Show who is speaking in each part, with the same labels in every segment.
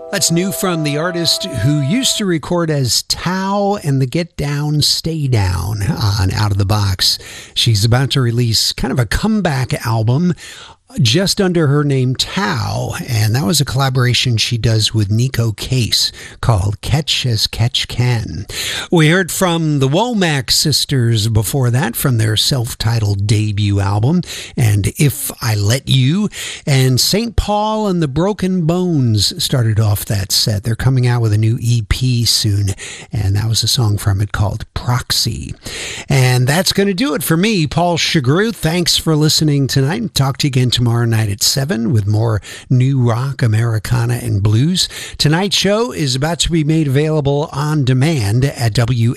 Speaker 1: That's new from the artist who used to record as Tao and the Get Down, Stay Down on Out of the Box. She's about to release kind of a comeback album just under her name Tao, and that was a collaboration she does with Nico Case called Catch as Catch Can. We heard from the Womack sisters before that from their self-titled debut album, and If I Let You, and St. Paul and the Broken Bones started off that set. They're coming out with a new EP soon, and that was a song from it called Proxy. And that's going to do it for me, Paul Chagru. Thanks for listening tonight. Talk to you again tomorrow night at 7 with more new rock, Americana, and blues. Tonight's show is about to be made available on demand at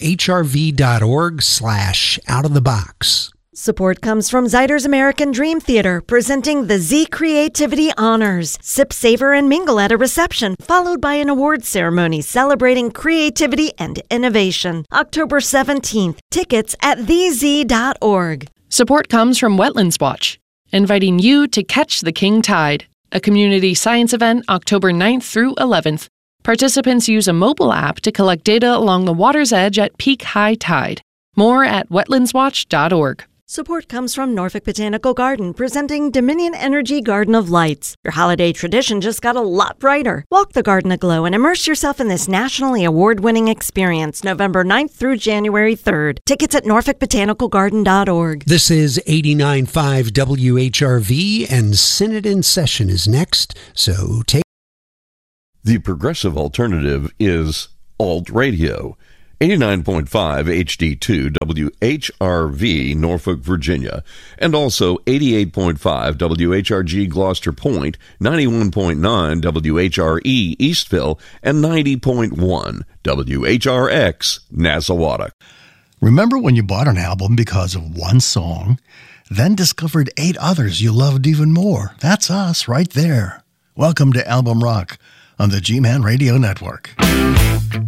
Speaker 1: whrv.org/outofthebox.
Speaker 2: Support comes from Zyder's American Dream Theater, presenting the Z Creativity Honors. Sip, savor, and mingle at a reception, followed by an awards ceremony celebrating creativity and innovation. October 17th. Tickets at thez.org.
Speaker 3: Support comes from Wetlands Watch, inviting you to Catch the King Tide, a community science event October 9th through 11th. Participants use a mobile app to collect data along the water's edge at peak high tide. More at wetlandswatch.org.
Speaker 2: Support comes from Norfolk Botanical Garden, presenting Dominion Energy Garden of Lights. Your holiday tradition just got a lot brighter. Walk the garden aglow and immerse yourself in this nationally award-winning experience November 9th through January 3rd. Tickets at norfolkbotanicalgarden.org.
Speaker 1: This is 89.5 WHRV, and Synod in Session is next, so take...
Speaker 4: The progressive alternative is Alt Radio. 89.5 HD2 WHRV, Norfolk, Virginia, and also 88.5 WHRG, Gloucester Point, 91.9 WHRE, Eastville, and 90.1 WHRX, Nassauwatta.
Speaker 5: Remember when you bought an album because of one song, then discovered 8 others you loved even more? That's us right there. Welcome to Album Rock on the G-Man Radio Network.